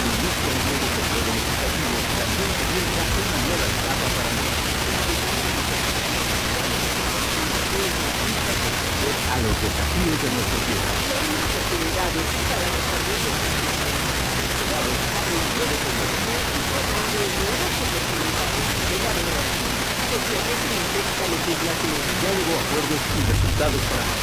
inicia un nuevo periodo legislativo, también comienza una nueva etapa para a los desafíos de nuestro tiempo. Ya llegó a acuerdos y resultados para